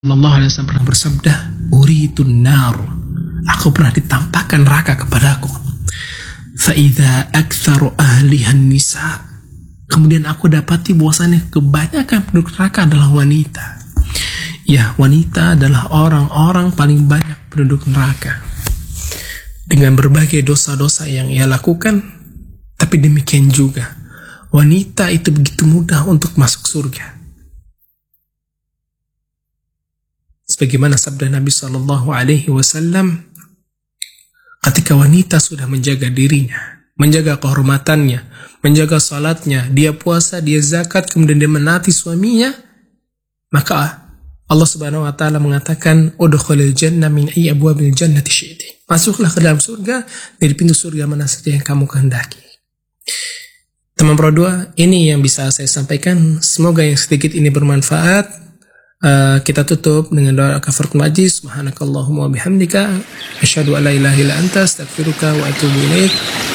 Sallallahu alaihi wasallam pernah bersabda, "Uritun nar." Aku pernah ditampakkan neraka kepadaku. Fa idza aktsaru ahliha nisa. Kemudian aku dapati bahwasannya kebanyakan penduduk neraka adalah wanita. Ya, wanita adalah orang-orang paling banyak penduduk neraka. Dengan berbagai dosa-dosa yang ia lakukan, tapi demikian juga wanita itu begitu mudah untuk masuk surga. Sebagaimana sabda Nabi SAW, ketika wanita sudah menjaga dirinya, menjaga kehormatannya, menjaga salatnya, dia puasa, dia zakat, kemudian dia menaati suaminya, maka Allah Subhanahu wa taala mengatakan, "Udkhulil jannah min ayyi abwabil jannati syi'ti." Masuklah ke dalam surga dari pintu surga mana saja yang kamu kehendaki. Teman Pro 2, ini yang bisa saya sampaikan. Semoga yang sedikit ini bermanfaat. Kita tutup dengan doa kafaratul majlis. Subhanakallahumma wa bihamdika asyhadu an la ilaha illa anta astaghfiruka wa atubu ilaik.